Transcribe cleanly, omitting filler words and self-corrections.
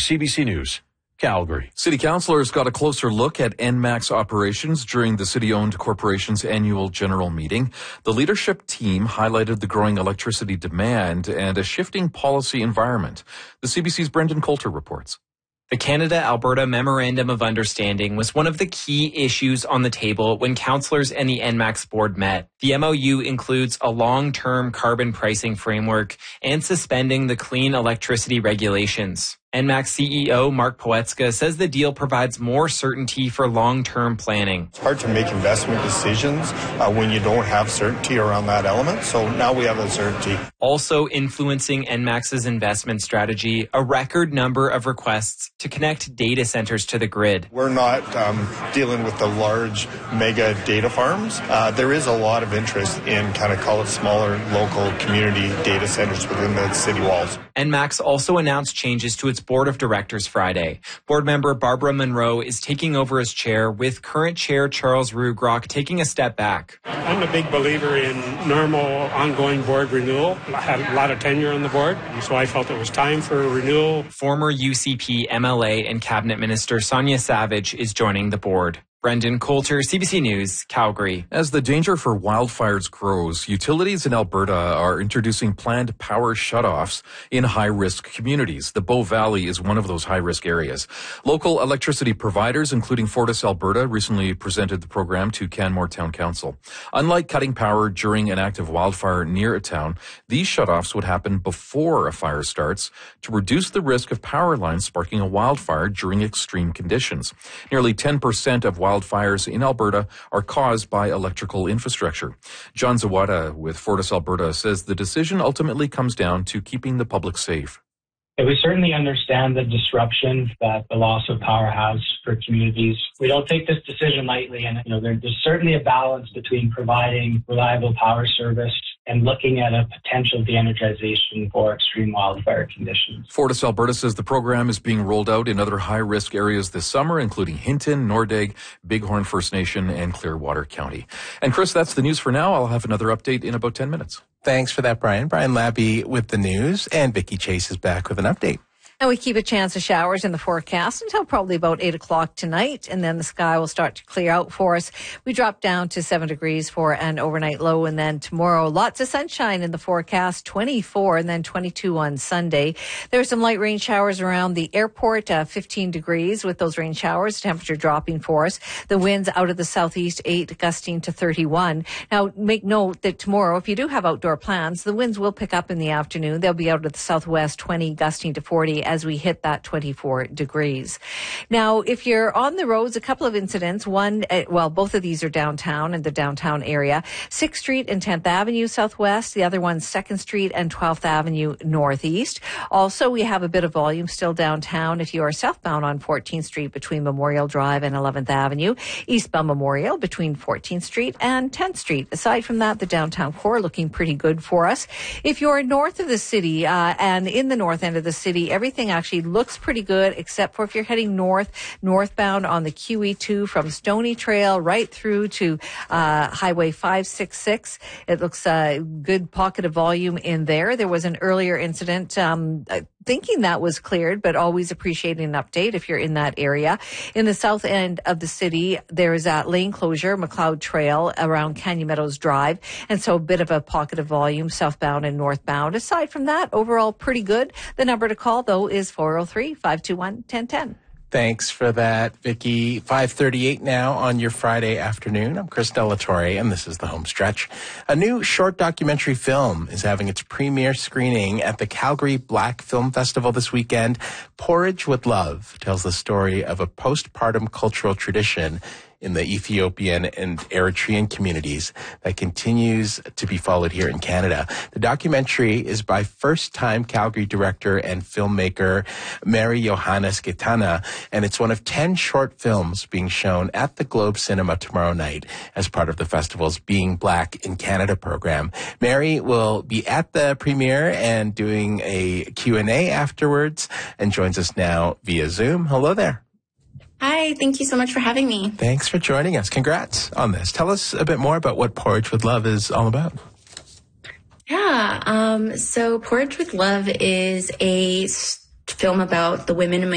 CBC News, Calgary. City councillors got a closer look at ENMAX operations during the city-owned corporation's annual general meeting. The leadership team highlighted the growing electricity demand and a shifting policy environment. The CBC's Brendan Coulter reports. The Canada-Alberta Memorandum of Understanding was one of the key issues on the table when councillors and the ENMAX board met. The MOU includes a long-term carbon pricing framework and suspending the clean electricity regulations. ENMAX CEO Mark Poetska says the deal provides more certainty for long-term planning. It's hard to make investment decisions when you don't have certainty around that element, so now we have that certainty. Also influencing ENMAX's investment strategy, a record number of requests to connect data centers to the grid. We're not dealing with the large mega data farms. There is a lot of interest in call it smaller local community data centers within the city walls. ENMAX also announced changes to its board of directors Friday. Board member Barbara Monroe is taking over as chair, with current chair Charles Rugrock taking a step back. I'm a big believer in normal ongoing board renewal. I had a lot of tenure on the board, and so I felt it was time for a renewal. Former UCP MLA and cabinet minister Sonia Savage is joining the board. Brendan Coulter, CBC News, Calgary. As the danger for wildfires grows, utilities in Alberta are introducing planned power shutoffs in high-risk communities. The Bow Valley is one of those high-risk areas. Local electricity providers, including Fortis Alberta, recently presented the program to Canmore Town Council. Unlike cutting power during an active wildfire near a town, these shutoffs would happen before a fire starts to reduce the risk of power lines sparking a wildfire during extreme conditions. Nearly 10% of wildfires in Alberta are caused by electrical infrastructure. John Zawada with Fortis Alberta says the decision ultimately comes down to keeping the public safe. We certainly understand the disruption that the loss of power has for communities. We don't take this decision lightly, and there's certainly a balance between providing reliable power service and looking at a potential de-energization for extreme wildfire conditions. Fortis Alberta says the program is being rolled out in other high-risk areas this summer, including Hinton, Nordegg, Bighorn First Nation, and Clearwater County. And Chris, that's the news for now. I'll have another update in about 10 minutes. Thanks for that, Brian. Brian Labby with the news, and Vicki Chase is back with an update. And we keep a chance of showers in the forecast until probably about 8 o'clock tonight, and then the sky will start to clear out for us. We drop down to 7 degrees for an overnight low, and then tomorrow, lots of sunshine in the forecast, 24 and then 22 on Sunday. There are some light rain showers around the airport, 15 degrees with those rain showers, temperature dropping for us. The winds out of the southeast, 8 gusting to 31. Now, make note that tomorrow, if you do have outdoor plans, the winds will pick up in the afternoon. They'll be out of the southwest, 20 gusting to 40 as we hit that 24 degrees. Now, if you're on the roads, a couple of incidents. One, both of these are downtown in the downtown area. 6th Street and 10th Avenue Southwest. The other one's 2nd Street and 12th Avenue Northeast. Also, we have a bit of volume still downtown if you are southbound on 14th Street between Memorial Drive and 11th Avenue. Eastbound Memorial between 14th Street and 10th Street. Aside from that, the downtown core looking pretty good for us. If you're north of the city and in the north end of the city, everything actually looks pretty good, except for if you're heading northbound on the QE2 from Stony Trail right through to Highway 566. It looks a good pocket of volume in there. There was an earlier incident, thinking that was cleared, but always appreciating an update if you're in that area. In the south end of the city, there is a lane closure, McLeod Trail around Canyon Meadows Drive, and so a bit of a pocket of volume southbound and northbound. Aside from that, overall pretty good. The number to call, though, is 403-521-1010. Thanks for that, Vicki. 5:38 now on your Friday afternoon. I'm Chris Delatorre, and this is The Home Stretch. A new short documentary film is having its premiere screening at the Calgary Black Film Festival this weekend. Porridge with Love tells the story of a postpartum cultural tradition in the Ethiopian and Eritrean communities that continues to be followed here in Canada. The documentary is by first-time Calgary director and filmmaker Mary Johannes Gitana, and it's one of 10 short films being shown at the Globe Cinema tomorrow night as part of the festival's Being Black in Canada program. Mary will be at the premiere and doing a Q&A afterwards and joins us now via Zoom. Hello there. Hi, thank you so much for having me. Thanks for joining us. Congrats on this. Tell us a bit more about what Porridge with Love is all about. Yeah, so Porridge with Love is a film about the women in my